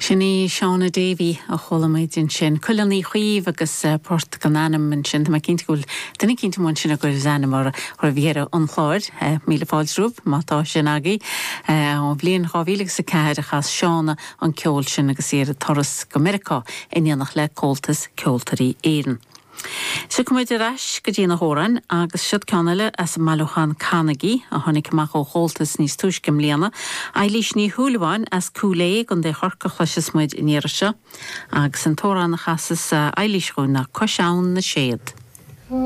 Sinní Seána Davy a cholamid in sin Cuileannaí Chaoimh agus Port Gananam in sin ma cinnte gúil duna cinnte mún sin a gur zanam ar a bhíar an chláir míle fáilsrúb mátá sin agaí ó bblion chábhílaigh sa ceir a chas Seána an ceol sin agus ar a toras go America inanach le cóltas ceoltarí éireann. So cumid rais go dtíana hóran agus siad ceannaile as Malúchan Carnegie a tháinig amach ó chóltas níos tuaiscim líana Eilís ní thuúlaháin as cúléig an de chorca chluisis muid in éiriise agus an tórán na chasas Eilís rún na coiseán na séad.